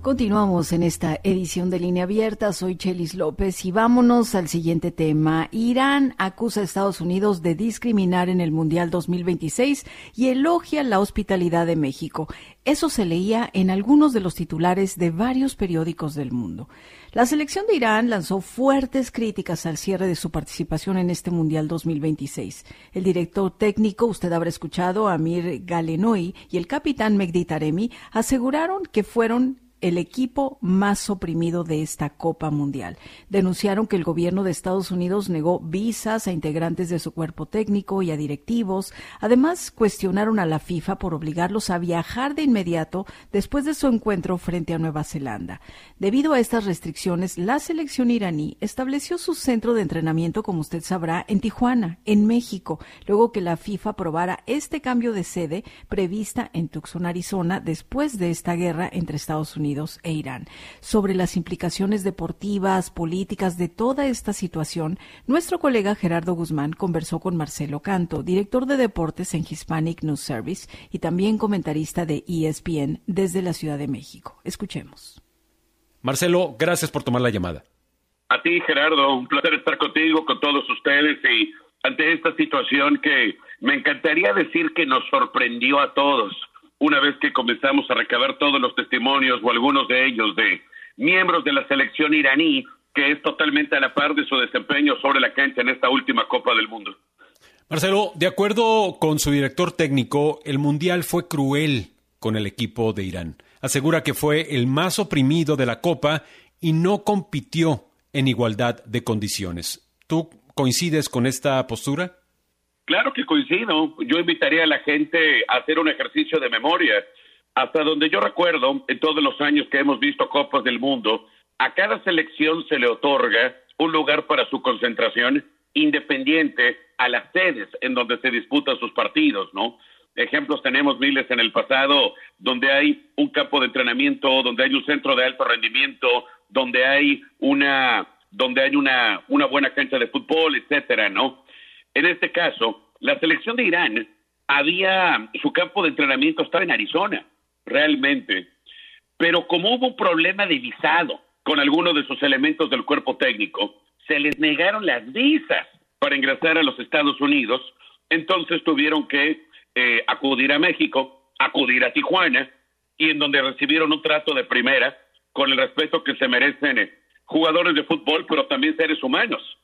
Continuamos en esta edición de Línea Abierta. Soy Chelis López y vámonos al siguiente tema. Irán acusa a Estados Unidos de discriminar en el Mundial 2026 y elogia la hospitalidad de México. Eso se leía en algunos de los titulares de varios periódicos del mundo. La selección de Irán lanzó fuertes críticas al cierre de su participación en este Mundial 2026. El director técnico, usted habrá escuchado, Amir Galenoy, y el capitán Mehdi Taremi aseguraron que fueron el equipo más oprimido de esta Copa Mundial. Denunciaron que el gobierno de Estados Unidos negó visas a integrantes de su cuerpo técnico y a directivos. Además, cuestionaron a la FIFA por obligarlos a viajar de inmediato después de su encuentro frente a Nueva Zelanda. Debido a estas restricciones, la selección iraní estableció su centro de entrenamiento, como usted sabrá, en Tijuana, en México, luego que la FIFA aprobara este cambio de sede prevista en Tucson, Arizona, después de esta guerra entre Estados Unidos e Irán. Sobre las implicaciones deportivas, políticas de toda esta situación, nuestro colega Gerardo Guzmán conversó con Marcelo Canto, director de deportes en Hispanic News Service y también comentarista de ESPN desde la Ciudad de México. Escuchemos. Marcelo, gracias por tomar la llamada. A ti, Gerardo, un placer estar contigo, con todos ustedes y ante esta situación que me encantaría decir que nos sorprendió a todos. Una vez que comenzamos a recabar todos los testimonios o algunos de ellos de miembros de la selección iraní, que es totalmente a la par de su desempeño sobre la cancha en esta última Copa del Mundo. Marcelo, de acuerdo con su director técnico, el Mundial fue cruel con el equipo de Irán. Asegura que fue el más oprimido de la Copa y no compitió en igualdad de condiciones. ¿Tú coincides con esta postura? Claro que coincido. Yo invitaría a la gente a hacer un ejercicio de memoria. Hasta donde yo recuerdo, en todos los años que hemos visto Copas del Mundo, a cada selección se le otorga un lugar para su concentración independiente a las sedes en donde se disputan sus partidos, ¿no? Ejemplos tenemos miles en el pasado, donde hay un campo de entrenamiento, donde hay un centro de alto rendimiento, donde hay una buena cancha de fútbol, etcétera, ¿no? En este caso, la selección de Irán su campo de entrenamiento estaba en Arizona, realmente. Pero como hubo un problema de visado con algunos de sus elementos del cuerpo técnico, se les negaron las visas para ingresar a los Estados Unidos, entonces tuvieron que acudir a México, acudir a Tijuana, y en donde recibieron un trato de primera, con el respeto que se merecen jugadores de fútbol, pero también seres humanos.